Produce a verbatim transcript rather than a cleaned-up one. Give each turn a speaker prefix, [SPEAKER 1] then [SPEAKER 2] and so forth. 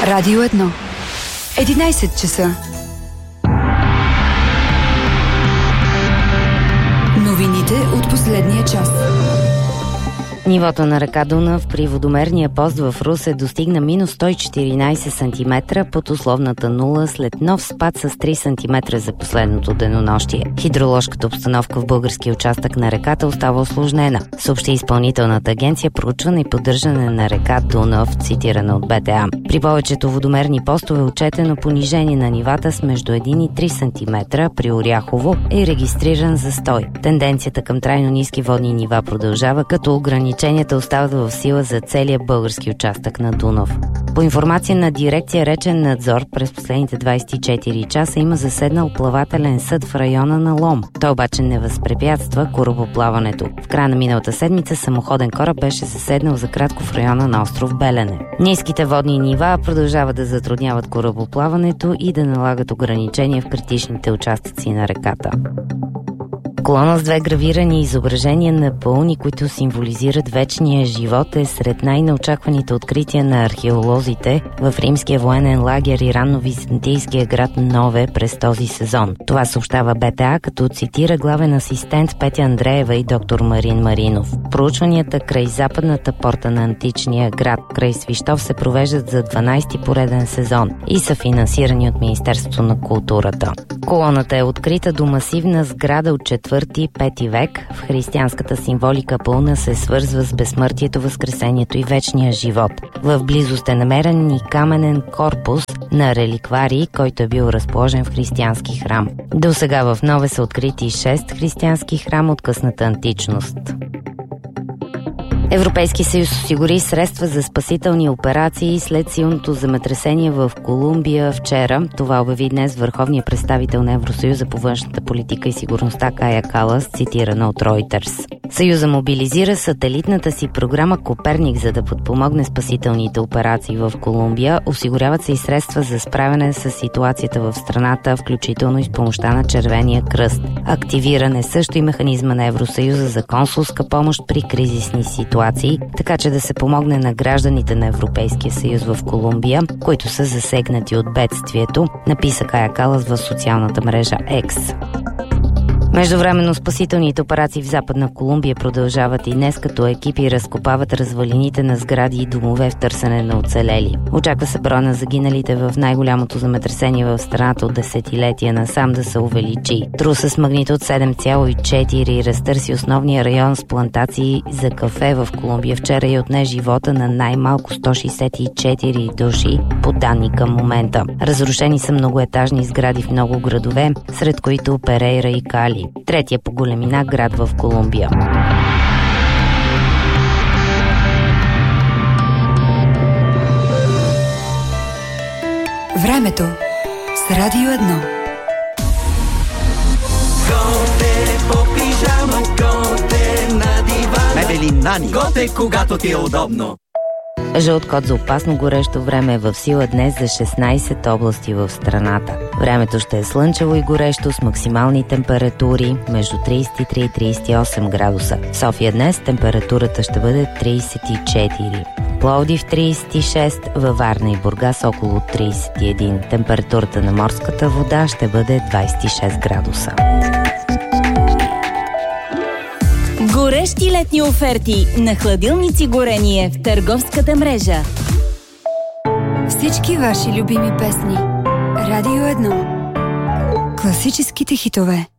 [SPEAKER 1] Радио едно. единайсет часа. Новините от последния час.
[SPEAKER 2] Нивото на река Дунав при водомерния пост в Русе достигна минус сто и четиринайсет сантиметра под условната нула след нов спад с три сантиметра за последното денонощие. Хидроложката обстановка в българския участък на реката остава усложнена, съобщи Изпълнителната агенция проучване и поддържане на река Дунав, цитирана от Б Т А. При повечето водомерни постове е отчетено понижение на нивата с между един и три сантиметра, при Оряхово е регистриран застой. Тенденцията към трайно ниски водни нива продължава, като ограничението Ограниченията остават в сила за целия български участък на Дунав. По информация на дирекция Речен надзор, през последните двайсет и четири часа има заседнал плавателен съд в района на Лом. Той обаче не възпрепятства корабоплаването. В края на миналата седмица самоходен кораб беше заседнал за кратко в района на остров Белене. Ниските водни нива продължават да затрудняват корабоплаването и да налагат ограничения в критичните участъци на реката. Колона с две гравирани изображения на пауни, които символизират вечния живот, е сред най-неочакваните открития на археолозите в римския военен лагер и ранно-византийския град Нове през този сезон. Това съобщава Б Т А, като цитира главен асистент Петя Андреева и доктор Марин Маринов. Проучванията край западната порта на античния град, край Свищов, се провеждат за дванайсти пореден сезон и са финансирани от Министерството на културата. Колоната е открита до масивна сграда от четвърти-пети век. В християнската символика пълна се свързва с безсмъртието, възкресението и вечния живот. В близост е намерен и каменен корпус на реликварии, който е бил разположен в християнски храм. До сега в Нове са открити шест християнски храма от късната античност. Европейски съюз осигури средства за спасителни операции след силното земетресение в Колумбия вчера. Това обяви днес върховният представител на Евросъюза по външната политика и сигурността Кая Калас, цитирана от Reuters. Съюза мобилизира сателитната си програма Коперник, за да подпомогне спасителните операции в Колумбия. Осигуряват се и средства за справяне с ситуацията в страната, включително и с помощта на Червения кръст. Активиран е също и механизма на Евросъюза за консулска помощ при кризисни ситуации, така че да се помогне на гражданите на Европейския съюз в Колумбия, които са засегнати от бедствието, написа Кая Калас в социалната мрежа X. Междувременно спасителните операции в Западна Колумбия продължават и днес, като екипи разкопават развалините на сгради и домове в търсене на оцелели. Очаква се броя на загиналите в най-голямото земетресение в страната от десетилетия насам да се увеличи. Труса с магнитуд седем цяло и четири разтърси основния район с плантации за кафе в Колумбия вчера и отне живота на най-малко сто шейсет и четири души, по данни към момента. Разрушени са многоетажни сгради в много градове, сред които Перейра и Кали. Третия по големина град в Колумбия.
[SPEAKER 1] Времето с Радио едно.
[SPEAKER 3] Готе по пижама, готе на дивана. Мебели Нани. Готе, когато ти е удобно.
[SPEAKER 2] Жълт код за опасно горещо време е в сила днес за шестнайсет области в страната. Времето ще е слънчево и горещо с максимални температури между трийсет и три и трийсет и осем градуса. В София днес температурата ще бъде трийсет и четири. Пловдив трийсет и шест, във Варна и Бургас около трийсет и един. Температурата на морската вода ще бъде двайсет и шест градуса.
[SPEAKER 4] Горещи летни оферти на хладилници горение в търговската мрежа.
[SPEAKER 1] Всички ваши любими песни. Радио едно. Класическите хитове.